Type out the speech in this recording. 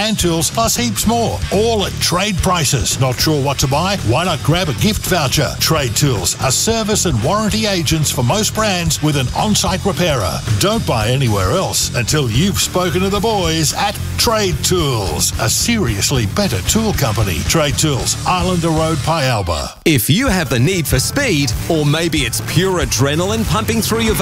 hand tools, plus heaps more. All at trade prices. Not sure what to buy? Why not grab a gift voucher? Trade Tools, a service and warranty agents for most brands with an on-site repairer. Don't buy anywhere else until you've spoken to the boys at Trade Tools, a seriously better tool company. Trade Tools, Islander Road, Pialba. If you have the need for speed, or maybe it's pure adrenaline pumping through your